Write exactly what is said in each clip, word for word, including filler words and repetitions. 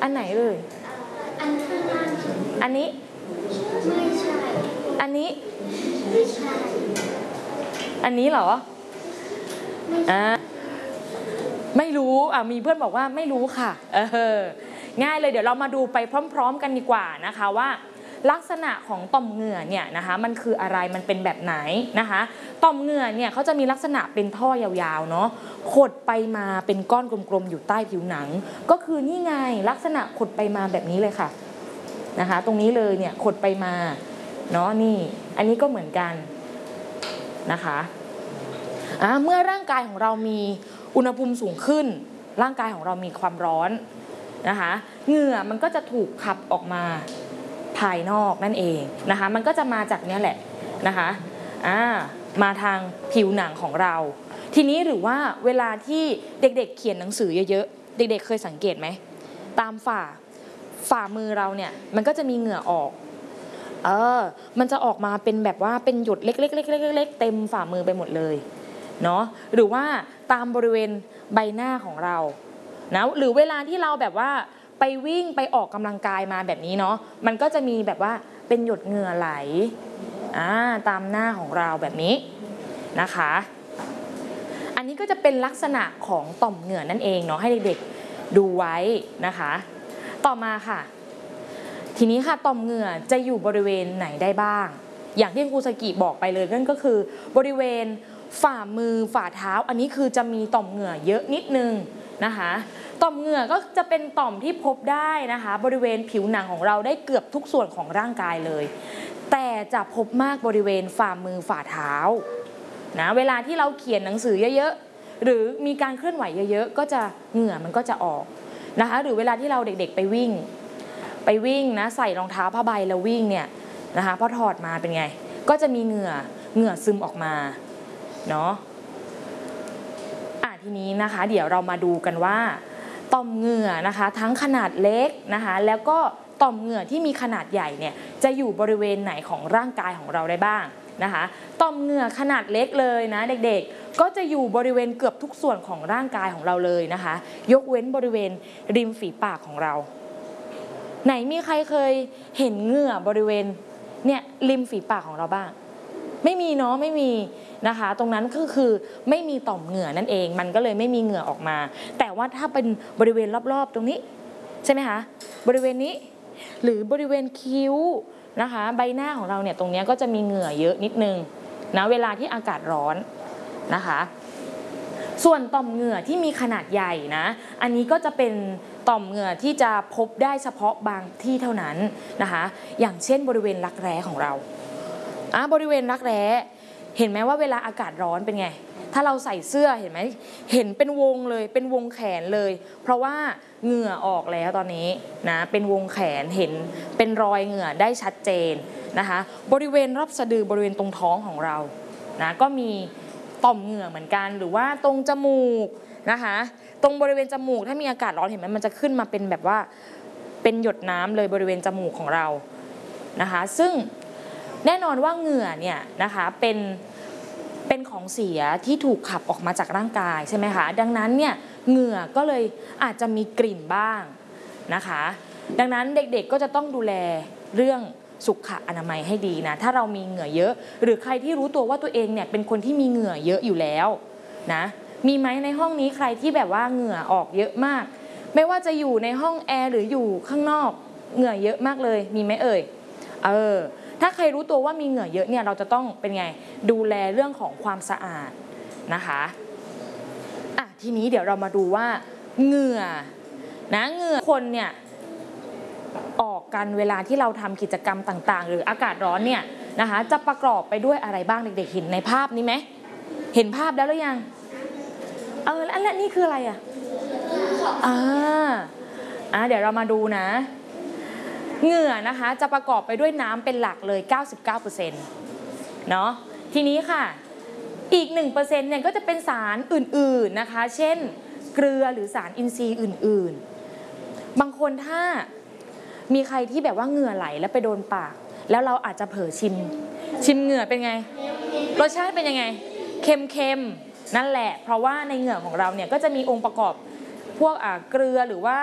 อันไหนเลยอันข้างล่างอันนี้ไม่ใช่อันนี้ไม่ใช่อันนี้เหรออ่าไม่รู้อ่ะมีเพื่อนบอกว่าไม่รู้ค่ะเออง่ายเลยเดี๋ยวเรามาดูไปพร้อมๆกันดีกว่านะคะว่าลักษณะของต่อมเหงื่อเนี่ยนะคะมันคืออะไรมันเป็นแบบไหนนะคะต่อมเหงื่อเนี่ยเขาจะมีลักษณะเป็นท่อยาวๆเนาะขดไปมาเป็นก้อนกลมๆอยู่ใต้ผิวหนังก็คือนี่ไงลักษณะขดไปมาแบบนี้เลยค่ะนะคะตรงนี้เลยเนี่ยขดไปมาเนาะนี่อันนี้ก็เหมือนกันนะคะอ่าเมื่อร่างกายของเรามีอุณหภูมิสูงขึ้นร่างกายของเรามีความร้อนนะคะเหงื่อมันก็จะถูกขับออกมาภายนอกนั่นเองนะคะมันก็จะมาจากเนี้ยแหละนะคะอ่ามาทางผิวหนังของเราทีนี้หรือว่าเวลาที่เด็กๆเขียนหนังสือเยอะๆเด็กๆเคยสังเกตไหมตามฝ่าฝ่ามือเราเนี่ยมันก็จะมีเหงื่อออกเออมันจะออกมาเป็นแบบว่าเป็นหยดเล็กๆๆๆๆเต็มฝ่ามือไปหมดเลยเนาะหรือว่าตามบริเวณใบหน้าของเรานะหรือเวลาที่เราแบบว่าไปวิ่งไปออกกำลังกายมาแบบนี้เนาะมันก็จะมีแบบว่าเป็นหยดเหงื่อไหลอ่าตามหน้าของเราแบบนี้นะคะอันนี้ก็จะเป็นลักษณะของต่อมเหงื่อนั่นเองเนาะให้เด็กๆดูไว้นะคะต่อมาค่ะทีนี้ค่ะต่อมเหงื่อจะอยู่บริเวณไหนได้บ้างอย่างที่ครูสกิบอกไปเลยนั่นก็คือบริเวณฝ่ามือฝ่าเท้าอันนี้คือจะมีต่อมเหงื่อเยอะนิดนึงนะคะต่อมเหงื่อก็จะเป็นต่อมที่พบได้นะคะบริเวณผิวหนังของเราได้เกือบทุกส่วนของร่างกายเลยแต่จะพบมากบริเวณฝ่ามือฝ่าเท้านะเวลาที่เราเขียนหนังสือเยอะๆหรือมีการเคลื่อนไหวเยอะๆก็จะเหงื่อมันก็จะออกนะคะหรือเวลาที่เราเด็กๆไปวิ่งไปวิ่งนะใส่รองเท้าผ้าใบแล้ววิ่งเนี่ยนะคะพอถอดมาเป็นไงก็จะมีเหงื่อเหงื่อซึมออกมาเนาะอ่ะทีนี้นะคะเดี๋ยวเรามาดูกันว่าต่อมเหงื่อนะคะทั้งขนาดเล็กนะคะแล้วก็ต่อมเหงื่อที่มีขนาดใหญ่เนี่ยจะอยู่บริเวณไหนของร่างกายของเราได้บ้างนะคะต่อมเหงื่อขนาดเล็กเลยนะเด็กๆก็จะอยู่บริเวณเกือบทุกส่วนของร่างกายของเราเลยนะคะยกเว้นบริเวณริมฝีปากของเราไหนมีใครเคยเห็นเหงื่อบริเวณเนี่ยริมฝีปากของเราบ้างไม่มีเนาะไม่มีนะคะตรงนั้นก็คือไม่มีต่อมเหงื่อนั่นเองมันก็เลยไม่มีเหงื่อออกมาแต่ว่าถ้าเป็นบริเวณรอบๆตรงนี้ใช่ไหมคะบริเวณนี้หรือบริเวณคิ้วนะคะใบหน้าของเราเนี่ยตรงนี้ก็จะมีเหงื่อเยอะนิดนึงนะเวลาที่อากาศร้อนนะคะส่วนต่อมเหงื่อที่มีขนาดใหญ่นะอันนี้ก็จะเป็นต่อมเหงื่อที่จะพบได้เฉพาะบางที่เท่านั้นนะคะอย่างเช่นบริเวณรักแร้ของเราอ่ะบริเวณรักแร้เห็นไหมว่าเวลาอากาศร้อนเป็นไงถ้าเราใส่เสื้อเห็นไหมเห็นเป็นวงเลยเป็นวงแขนเลยเพราะว่าเหงื่อออกแล้วตอนนี้นะเป็นวงแขนเห็นเป็นรอยเหงื่อได้ชัดเจนนะคะบริเวณรอบสะดือบริเวณตรงท้องของเรานะก็มีต่อมเหงื่อเหมือนกันหรือว่าตรงจมูกนะคะตรงบริเวณจมูกถ้ามีอากาศร้อนเห็นไหมมันจะขึ้นมาเป็นแบบว่าเป็นหยดน้ำเลยบริเวณจมูกของเรานะคะซึ่งแน่นอนว่าเหงื่อเนี่ยนะคะเป็นเป็นของเสียที่ถูกขับออกมาจากร่างกายใช่ไหมคะดังนั้นเนี่ยเหงื่อก็เลยอาจจะมีกลิ่นบ้างนะคะดังนั้นเด็กๆก็จะต้องดูแลเรื่องสุขอนามัยให้ดีนะถ้าเรามีเหงื่อเยอะหรือใครที่รู้ตัวว่าตัวเองเนี่ยเป็นคนที่มีเหงื่อเยอะอยู่แล้วนะมีไหมในห้องนี้ใครที่แบบว่าเหงื่อออกเยอะมากไม่ว่าจะอยู่ในห้องแอร์หรืออยู่ข้างนอกเหงื่อเยอะมากเลยมีไหมเอ่ยเออถ้าใครรู้ตัวว่ามีเหงื่อเยอะเนี่ยเราจะต้องเป็นไงดูแลเรื่องของความสะอาดนะคะอ่ะทีนี้เดี๋ยวเรามาดูว่าเหงื่อนะเหงื่อคนเนี่ยออกกันเวลาที่เราทำกิจกรรมต่างๆหรืออากาศร้อนเนี่ยนะคะจะประกอบไปด้วยอะไรบ้างเด็กๆเห็นในภาพนี้ไหมเห็นภาพแล้วหรือยังเออแล้วนี่คืออะไรอ่ะอ่าอ่าเดี๋ยวเรามาดูนะเหงื่อนะคะจะประกอบไปด้วยน้ำเป็นหลักเลย เก้าสิบเก้าเปอร์เซ็นต์ เนาะทีนี้ค่ะอีก หนึ่งเปอร์เซ็นต์ เนี่ยก็จะเป็นสารอื่นๆนะคะเช่นเกลือหรือสารอินทรีย์อื่นๆบางคนถ้ามีใครที่แบบว่าเหงื่อไหลแล้วไปโดนปากแล้วเราอาจจะเผลอชิมชิมเหงื่อเป็นไงรสชาติเป็นยังไงเค็มๆนั่นแหละเพราะว่าในเหงื่อของเราเนี่ยก็จะมีองค์ประกอบพวกอ่าเกลือหรือว่า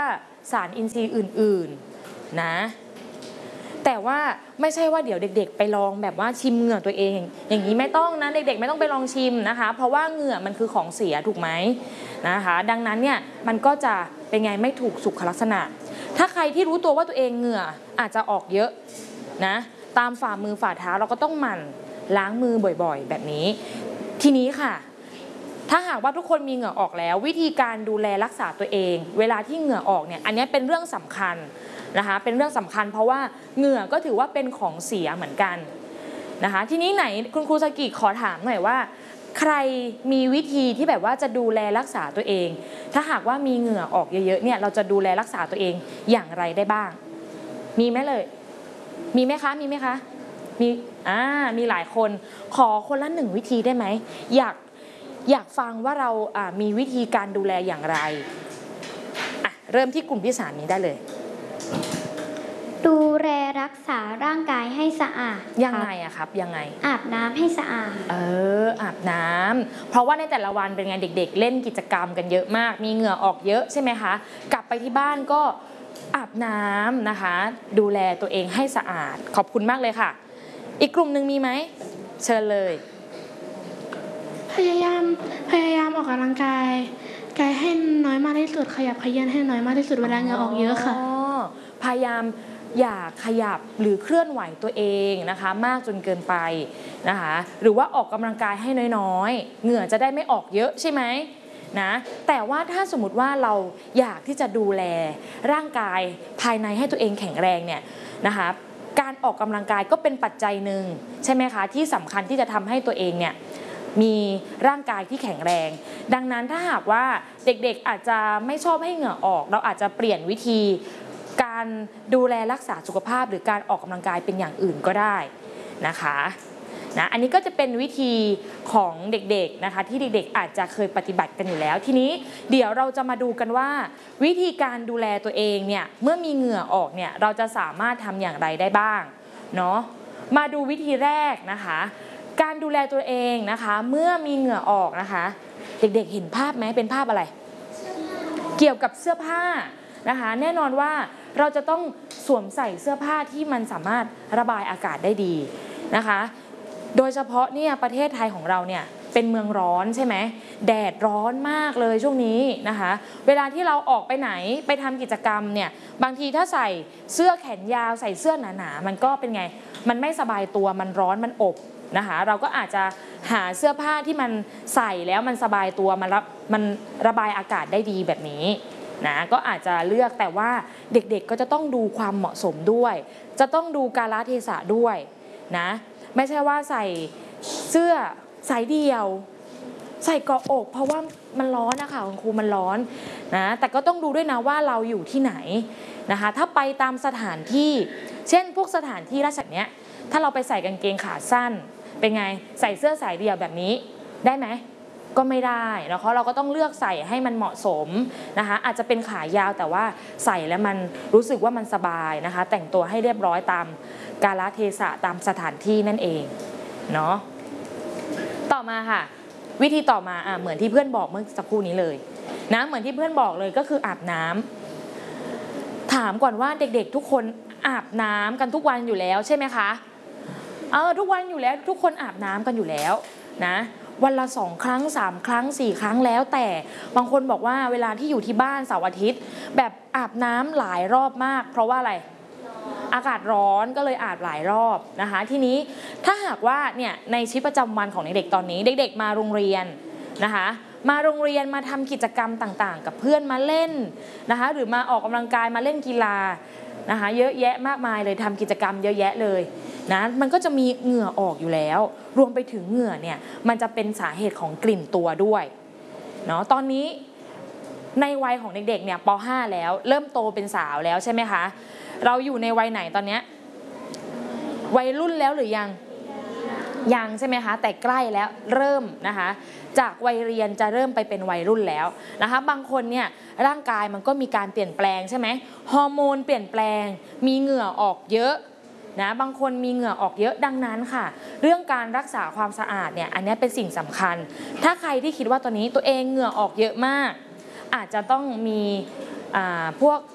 สารอินทรีย์อื่นๆนะแต่ว่าไม่ใช่ว่าเดี๋ยวเด็กๆไปลองแบบว่าชิมเหงื่อตัวเองอย่างนี้ไม่ต้องนะเด็กๆไม่ต้องไปลองชิมนะคะเพราะว่าเหงื่อมันคือของเสียถูกไหมนะคะดังนั้นเนี่ยมันก็จะเป็นไงไม่ถูกสุขลักษณะถ้าใครที่รู้ตัวว่าตัวเองเหงื่ออาจจะออกเยอะนะตามฝ่ามือฝ่าเท้าเราก็ต้องหมั่นล้างมือบ่อยๆแบบนี้ทีนี้ค่ะถ้าหากว่าทุกคนมีเหงื่อออกแล้ววิธีการดูแลรักษาตัวเองเวลาที่เหงื่อออกเนี่ยอันนี้เป็นเรื่องสำคัญนะคะเป็นเรื่องสำคัญเพราะว่าเหงื่อก็ถือว่าเป็นของเสียเหมือนกันนะคะทีนี้ไหนคุณครูสกิขอถามหน่อยว่าใครมีวิธีที่แบบว่าจะดูแลรักษาตัวเองถ้าหากว่ามีเหงื่อออกเยอะๆเนี่ยเราจะดูแลรักษาตัวเองอย่างไรได้บ้างมีไหมเลยมีไหมคะมีไหมคะมีอ่ามีหลายคนขอคนละหนึ่งวิธีได้ไหมอยากอยากฟังว่าเราอ่ามีวิธีการดูแลอย่างไรอ่ะเริ่มที่กลุ่มที่สามนี้ได้เลยดูแลรักษาร่างกายให้สะอาดยังไงอะครับยังไงอาบน้ำให้สะอาดเอออาบน้ำเพราะว่าในแต่ละวันเป็นไงเด็กๆเล่นกิจกรรมกันเยอะมากมีเหงื่อออกเยอะใช่ไหมคะกลับไปที่บ้านก็อาบน้ำนะคะดูแลตัวเองให้สะอาดขอบคุณมากเลยค่ะอีกกลุ่มหนึ่งมีไหมเชิญเลยพยายามพยายามออกกำลังกายกายให้น้อยมากที่สุดขยับเขยื้อนให้น้อยมากที่สุดเวลาเหงื่อออกเยอะค่ะพยายามอย่าขยับหรือเคลื่อนไหวตัวเองนะคะมากจนเกินไปนะคะหรือว่าออกกำลังกายให้น้อยๆเหงื่อจะได้ไม่ออกเยอะใช่ไหมนะแต่ว่าถ้าสมมติว่าเราอยากที่จะดูแลร่างกายภายในให้ตัวเองแข็งแรงเนี่ยนะคะการออกกำลังกายก็เป็นปัจจัยหนึ่งใช่ไหมคะที่สำคัญที่จะทำให้ตัวเองเนี่ยมีร่างกายที่แข็งแรงดังนั้นถ้าหากว่าเด็กๆอาจจะไม่ชอบให้เหงื่อออกเราอาจจะเปลี่ยนวิธีการดูแลรักษาสุขภาพหรือการออกกำลังกายเป็นอย่างอื่นก็ได้นะคะนะอันนี้ก็จะเป็นวิธีของเด็กๆนะคะที่เด็กๆอาจจะเคยปฏิบัติกันอยู่แล้วทีนี้เดี๋ยวเราจะมาดูกันว่าวิธีการดูแลตัวเองเนี่ยเมื่อมีเหงื่อออกเนี่ยเราจะสามารถทำอย่างไรได้บ้างเนาะมาดูวิธีแรกนะคะการดูแลตัวเองนะคะเมื่อมีเหงื่อออกนะคะเด็กๆเห็นภาพไหมเป็นภาพอะไรเกี่ยวกับเสื้อผ้านะคะแน่นอนว่าเราจะต้องสวมใส่เสื้อผ้าที่มันสามารถระบายอากาศได้ดีนะคะโดยเฉพาะเนี่ยประเทศไทยของเราเนี่ยเป็นเมืองร้อนใช่ไหมแดดร้อนมากเลยช่วงนี้นะคะเวลาที่เราออกไปไหนไปทำกิจกรรมเนี่ยบางทีถ้าใส่เสื้อแขนยาวใส่เสื้อหนาๆมันก็เป็นไงมันไม่สบายตัวมันร้อนมันอบนะคะเราก็อาจจะหาเสื้อผ้าที่มันใส่แล้วมันสบายตัวมันรับมันระบายอากาศได้ดีแบบนี้นะก็อาจจะเลือกแต่ว่าเด็กๆก็จะต้องดูความเหมาะสมด้วยจะต้องดูกาลเทศะด้วยนะไม่ใช่ว่าใส่เสื้อสายเดี่ยวใส่เกาะอกเพราะว่ามันร้อนนะคะคุณครูมันร้อนนะแต่ก็ต้องดูด้วยนะว่าเราอยู่ที่ไหนนะคะถ้าไปตามสถานที่เช่นพวกสถานที่ราชการเนี้ยถ้าเราไปใส่กางเกงขาสั้นเป็นไงใส่เสื้อสายเดี่ยวแบบนี้ได้ไหมก็ไม่ได้แล้วเราก็ต้องเลือกใส่ให้มันเหมาะสมนะคะอาจจะเป็นขายาวแต่ว่าใส่แล้วมันรู้สึกว่ามันสบายนะคะแต่งตัวให้เรียบร้อยตามกาลเทศะตามสถานที่นั่นเองเนาะต่อมาค่ะวิธีต่อมาอ่ะเหมือนที่เพื่อนบอกเมื่อสักครู่นี้เลยนะเหมือนที่เพื่อนบอกเลยก็คืออาบน้ำถามก่อนว่าเด็กๆทุกคนอาบน้ำกันทุกวันอยู่แล้วใช่ไหมคะเออทุกวันอยู่แล้วทุกคนอาบน้ำกันอยู่แล้วนะวันละสองครั้งสามครั้งสี่ครั้งแล้วแต่บางคนบอกว่าเวลาที่อยู่ที่บ้านเสาร์อาทิตย์แบบอาบน้ำหลายรอบมากเพราะว่าอะไรอากาศร้อนก็เลยอาบหลายรอบนะคะทีนี้ถ้าหากว่าเนี่ยในชีวิตประจำวันของเด็กๆตอนนี้เด็กๆมาโรงเรียนนะคะมาโรงเรียนมาทำกิจกรรมต่างๆกับเพื่อนมาเล่นนะคะหรือมาออกกำลังกายมาเล่นกีฬานะคะเยอะแยะมากมายเลยทำกิจกรรมเยอะแยะเลยนะมันก็จะมีเหงื่อออกอยู่แล้วรวมไปถึงเหงื่อเนี่ยมันจะเป็นสาเหตุของกลิ่นตัวด้วยเนาะตอนนี้ในวัยของเด็กๆเนี่ยป.ห้า แล้วเริ่มโตเป็นสาวแล้วใช่ไหมคะเราอยู่ในวัยไหนตอนนี้วัยรุ่นแล้วหรือยังยังใช่ไหมคะแต่ใกล้แล้วเริ่มนะคะจากวัยเรียนจะเริ่มไปเป็นวัยรุ่นแล้วนะคะบางคนเนี่ยร่างกายมันก็มีการเปลี่ยนแปลงใช่ไหมฮอร์โมนเปลี่ยนแปลงมีเหงื่อออกเยอะนะบางคนมีเหงื่อออกเยอะดังนั้นค่ะเรื่องการรักษาความสะอาดเนี่ยอันนี้เป็นสิ่งสำคัญถ้าใครที่คิดว่าตอนนี้ตัวเองเหงื่อออกเยอะมากอาจจะต้องมีพวก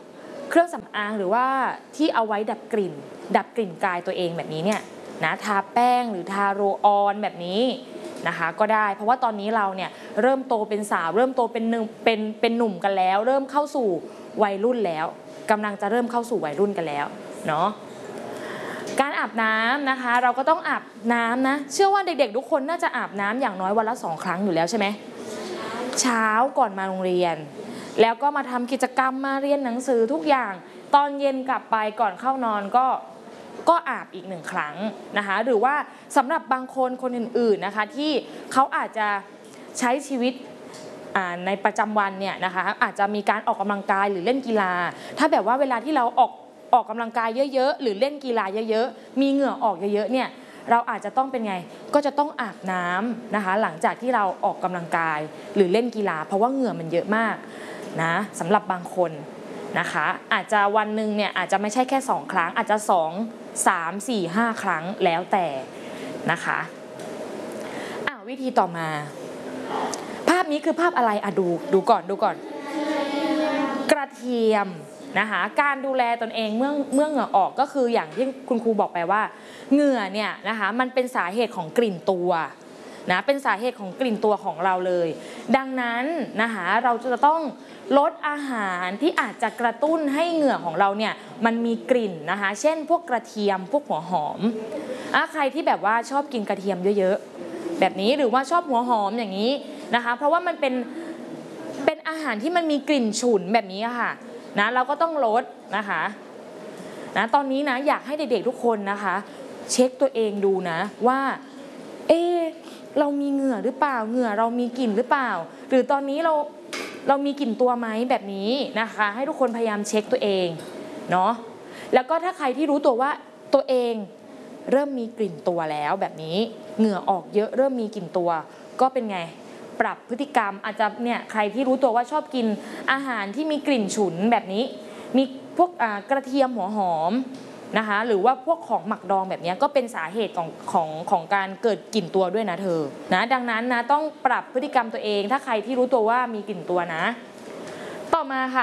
เครื่องสำอางหรือว่าที่เอาไว้ดับกลิ่นดับกลิ่นกายตัวเองแบบนี้เนี่ยนะทาแป้งหรือทาโรลออนแบบนี้นะคะก็ได้เพราะว่าตอนนี้เราเนี่ยเริ่มโตเป็นสาวเริ่มโตเป็นหนุ่มเป็นเป็นหนุ่มกันแล้วเริ่มเข้าสู่วัยรุ่นแล้วกำลังจะเริ่มเข้าสู่วัยรุ่นกันแล้วเนาะการอาบน้ำนะคะเราก็ต้องอาบน้ำนะเชื่อว่าเด็กๆทุกคนน่าจะอาบน้ำอย่างน้อยวันละสองครั้งอยู่แล้วใช่ไหมเช้าก่อนมาโรงเรียนแล้วก็มาทำกิจกรรมมาเรียนหนังสือทุกอย่างตอนเย็นกลับไปก่อนเข้านอนก็ก็อาบอีกหนึ่งครั้งนะคะหรือว่าสำหรับบางคนคนอื่นๆนะคะที่เขาอาจจะใช้ชีวิตในประจำวันเนี่ยนะคะอาจจะมีการออกกำลังกายหรือเล่นกีฬาถ้าแบบว่าเวลาที่เราออกออกกำลังกายเยอะๆหรือเล่นกีฬาเยอะๆมีเหงื่อออกเยอะๆเนี่ยเราอาจจะต้องเป็นไงก็จะต้องอาบน้ำนะคะหลังจากที่เราออกกำลังกายหรือเล่นกีฬาเพราะว่าเหงื่อมันเยอะมากนะสำหรับบางคนนะคะอาจจะวันหนึ่งเนี่ยอาจจะไม่ใช่แค่สองครั้งอาจจะสองสามสี่ห้าครั้งแล้วแต่นะคะอ่ะวิธีต่อมาภาพนี้คือภาพอะไรอ่ะดูดูก่อนดูก่อนกระเทียมนะคะการดูแลตนเองเมื่อเมื่อเหงื่อออกก็คืออย่างที่คุณครูบอกไปว่าเหงื่อเนี่ยนะคะมันเป็นสาเหตุของกลิ่นตัวนะเป็นสาเหตุของกลิ่นตัวของเราเลยดังนั้นนะคะเราจะต้องลดอาหารที่อาจจะกระตุ้นให้เหงื่อของเราเนี่ยมันมีกลิ่นนะคะเช่นพวกกระเทียมพวกหัวหอมอ่ะใครที่แบบว่าชอบกินกระเทียมเยอะๆแบบนี้หรือว่าชอบหัวหอมอย่างนี้นะคะเพราะว่ามันเป็นเป็นอาหารที่มันมีกลิ่นฉุนแบบนี้ค่ะนะเราก็ต้องลดนะคะนะตอนนี้นะอยากให้เด็กๆทุกคนนะคะเช็คตัวเองดูนะว่าเออเรามีเหงื่อหรือเปล่าเหงื่อเรามีกลิ่นหรือเปล่าหรือตอนนี้เราเรามีกลิ่นตัวไหมแบบนี้นะคะให้ทุกคนพยายามเช็คตัวเองเนาะแล้วก็ถ้าใครที่รู้ตัวว่าตัวเองเริ่มมีกลิ่นตัวแล้วแบบนี้เหงื่อออกเยอะเริ่มมีกลิ่นตัวก็เป็นไงปรับพฤติกรรมอาจจะเนี่ยใครที่รู้ตัวว่าชอบกินอาหารที่มีกลิ่นฉุนแบบนี้มีพวกกระเทียมหัวหอมนะคะหรือว่าพวกของหมักดองแบบนี้ก็เป็นสาเหตุของของของการเกิดกลิ่นตัวด้วยนะเธอนะดังนั้นนะต้องปรับพฤติกรรมตัวเองถ้าใครที่รู้ตัวว่ามีกลิ่นตัวนะต่อมาค่ะ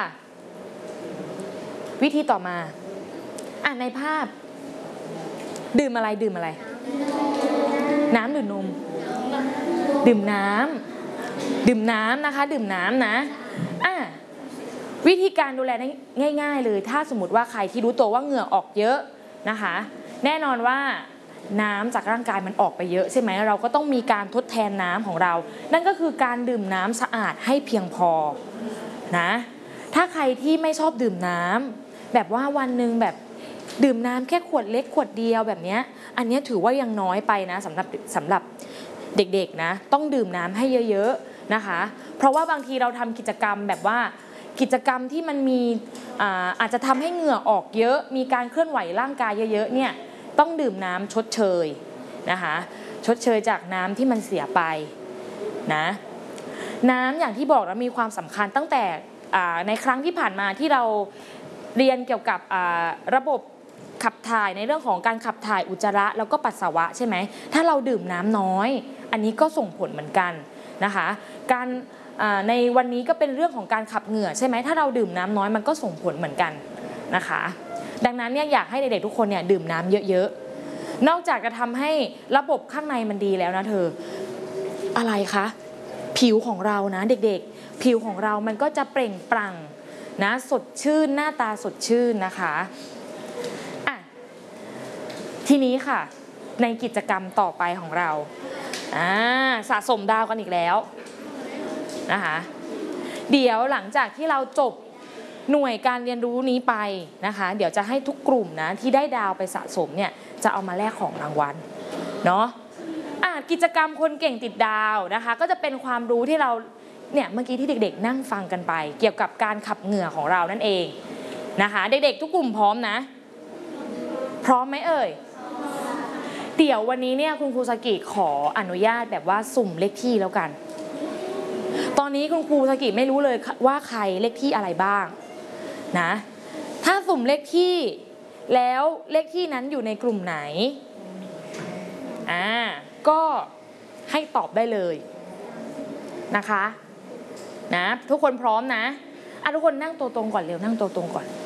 วิธีต่อมาอ่ะในภาพดื่มอะไรดื่มอะไรน้ำหรือนมดื่มน้ำดื่มน้ำนะคะดื่มน้ำนะอ่ะวิธีการดูแลง่ายๆเลยถ้าสมมติว่าใครที่รู้ตัวว่าเหงื่อออกเยอะนะคะแน่นอนว่าน้ำจากร่างกายมันออกไปเยอะใช่ไหมเราก็ต้องมีการทดแทนน้ำของเรานั่นก็คือการดื่มน้ำสะอาดให้เพียงพอนะถ้าใครที่ไม่ชอบดื่มน้ำแบบว่าวันหนึ่งแบบดื่มน้ำแค่ขวดเล็กขวดเดียวแบบนี้อันนี้ถือว่ายังน้อยไปนะสำหรับสำหรับเด็กๆนะต้องดื่มน้ำให้เยอะๆนะคะเพราะว่าบางทีเราทำกิจกรรมแบบว่ากิจกรรมที่มันมีอาอาจจะทำให้เหงื่อออกเยอะมีการเคลื่อนไหวร่างกายเยอะๆเนี่ยต้องดื่มน้ำชดเชยนะคะชดเชยจากน้ำที่มันเสียไปนะน้ำอย่างที่บอกแล้วมีความสำคัญตั้งแต่ในครั้งที่ผ่านมาที่เราเรียนเกี่ยวกับระบบขับถ่ายในเรื่องของการขับถ่ายอุจจาระแล้วก็ปัสสาวะใช่ไหมถ้าเราดื่มน้ำน้อยอันนี้ก็ส่งผลเหมือนกันนะคะการในวันนี้ก็เป็นเรื่องของการขับเหงื่อใช่ไหมถ้าเราดื่มน้ำน้อยมันก็ส่งผลเหมือนกันนะคะดังนั้นเนี่ยอยากให้เด็กๆทุกคนเนี่ยดื่มน้ำเยอะๆนอกจากจะทำให้ระบบข้างในมันดีแล้วนะเธออะไรคะผิวของเรานะเด็กๆผิวของเรามันก็จะเปล่งปลั่งนะสดชื่นหน้าตาสดชื่นนะคะอ่ะทีนี้ค่ะในกิจกรรมต่อไปของเราอ่าสะสมดาวกันอีกแล้วนะคะเดี๋ยวหลังจากที่เราจบหน่วยการเรียนรู้นี้ไปนะคะเดี๋ยวจะให้ทุกกลุ่มนะที่ได้ดาวไปสะสมเนี่ยจะเอามาแลกของรางวัลเนาะอ่ะกิจกรรมคนเก่งติดดาวนะคะก็จะเป็นความรู้ที่เราเนี่ยเมื่อกี้ที่เด็กๆนั่งฟังกันไปเกี่ยวกับการขับเหงื่อของเรานั่นเองนะคะเด็กๆทุกกลุ่มพร้อมนะพร้อมไหมเอ่ยเดี๋ยววันนี้เนี่ยคุณครูสกิขออนุญาตแบบว่าสุ่มเลขที่แล้วกันตอนนี้คุณครูสกิไม่รู้เลยว่าใครเลขที่อะไรบ้างนะถ้าสุ่มเลขที่แล้วเลขที่นั้นอยู่ในกลุ่มไหนอ่าก็ให้ตอบได้เลยนะคะนะทุกคนพร้อมนะอ่ะทุกคนนั่งตัวตรงก่อนเร็วนั่งตัวตรงก่อน